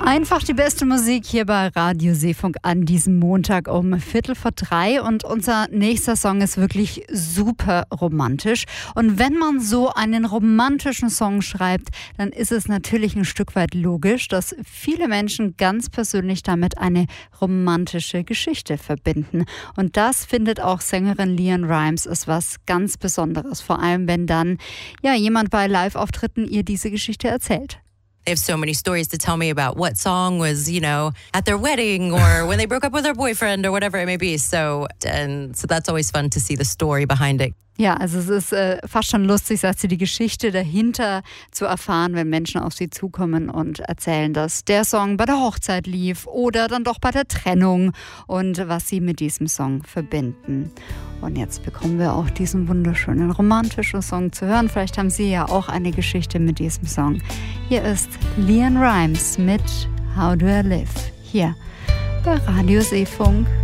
Einfach die beste Musik hier bei Radio Seefunk an diesem Montag um 2:45 und unser nächster Song ist wirklich super romantisch. Und wenn man so einen romantischen Song schreibt, dann ist es natürlich ein Stück weit logisch, dass viele Menschen ganz persönlich damit eine romantische Geschichte verbinden. Und das findet auch Sängerin LeAnn Rimes ist was ganz Besonderes, vor allem wenn dann jemand bei Live-Auftritten ihr diese Geschichte erzählt. They have so many stories to tell me about what song was, at their wedding or when they broke up with their boyfriend or whatever it may be. So that's always fun to see the story behind it. Ja, also es ist fast schon lustig, sagt sie, die Geschichte dahinter zu erfahren, wenn Menschen auf sie zukommen und erzählen, dass der Song bei der Hochzeit lief oder dann doch bei der Trennung und was sie mit diesem Song verbinden. Und jetzt bekommen wir auch diesen wunderschönen romantischen Song zu hören. Vielleicht haben Sie ja auch eine Geschichte mit diesem Song. Hier ist LeAnn Rimes mit How Do I Live? Hier bei Radio Seefunk.